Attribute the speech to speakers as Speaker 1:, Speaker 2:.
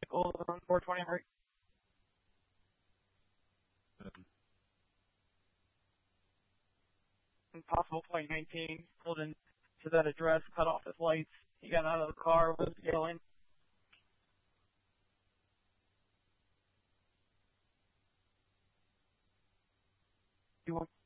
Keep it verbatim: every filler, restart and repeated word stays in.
Speaker 1: vehicles on four twenty right?
Speaker 2: Um,
Speaker 1: Impossible Flight nineteen pulled in to that address, cut off his lights. He got out of the car, was yelling. You want